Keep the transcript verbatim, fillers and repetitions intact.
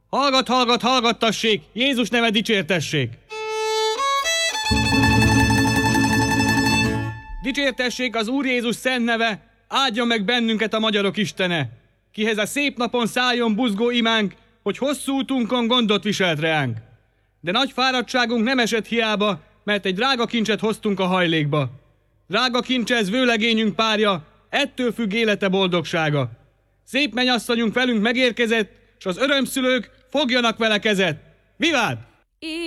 Hallgat, hallgat, hallgattassék! Jézus neve dicsértessék! Dicsértessék az Úr Jézus szent neve, áldja meg bennünket a magyarok Istene, kihez a szép napon szálljon buzgó imánk, hogy hosszú útunkon gondot viselt reánk. De nagy fáradtságunk nem esett hiába, mert egy drága kincset hoztunk a hajlékba. Drága kincs ez vőlegényünk párja, ettől függ élete boldogsága. Szép mennyasszonyunk velünk megérkezett, s az örömszülők fogjanak vele kezet. Vivád!